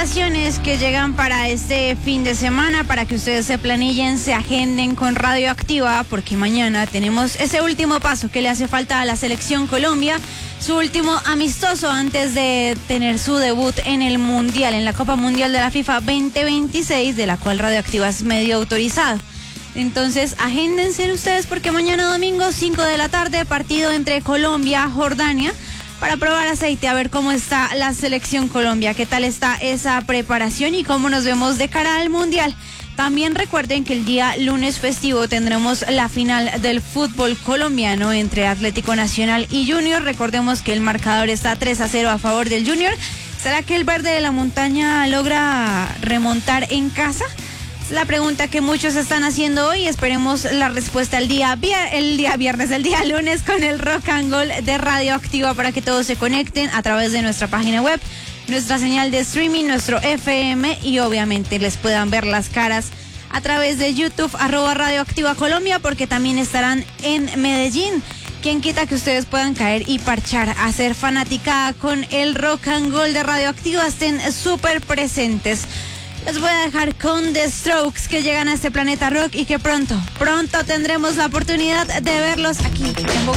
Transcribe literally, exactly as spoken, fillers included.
preparaciones que llegan para este fin de semana, para que ustedes se planillen, se agenden con Radioactiva, porque mañana tenemos ese último paso que le hace falta a la Selección Colombia, su último amistoso antes de tener su debut en el Mundial, en la Copa Mundial de la FIFA veinte veintiséis, de la cual Radioactiva es medio autorizado. Entonces, agéndense ustedes porque mañana domingo, cinco de la tarde, partido entre Colombia, Jordania, para probar aceite, a ver cómo está la Selección Colombia, qué tal está esa preparación y cómo nos vemos de cara al Mundial. También recuerden que el día lunes festivo tendremos la final del fútbol colombiano entre Atlético Nacional y Junior. Recordemos que el marcador está tres a cero a favor del Junior. ¿Será que el verde de la montaña logra remontar en casa? Es la pregunta que muchos están haciendo hoy. Esperemos la respuesta el día, el día viernes, el día lunes con el Rock and Roll de Radioactiva para que todos se conecten a través de nuestra página web, nuestra señal de streaming, nuestro F M y obviamente les puedan ver las caras a través de YouTube, arroba Radioactiva Colombia, porque también estarán en Medellín. Quien quita que ustedes puedan caer y parchar, hacer fanaticada con el Rock and Roll de Radioactiva, estén súper presentes. Les voy a dejar con The Strokes, que llegan a este planeta rock y que pronto, pronto tendremos la oportunidad de verlos aquí en Bogotá.